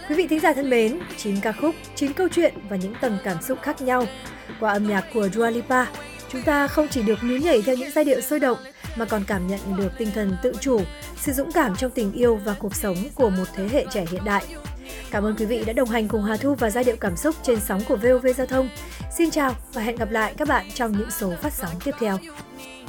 Quý vị thính giả thân mến, 9 ca khúc, 9 câu chuyện và những tầng cảm xúc khác nhau. Qua âm nhạc của Dua Lipa, chúng ta không chỉ được nhún nhảy theo những giai điệu sôi động mà còn cảm nhận được tinh thần tự chủ, sự dũng cảm trong tình yêu và cuộc sống của một thế hệ trẻ hiện đại. Cảm ơn quý vị đã đồng hành cùng Hà Thu và giai điệu cảm xúc trên sóng của VOV Giao thông. Xin chào và hẹn gặp lại các bạn trong những số phát sóng tiếp theo.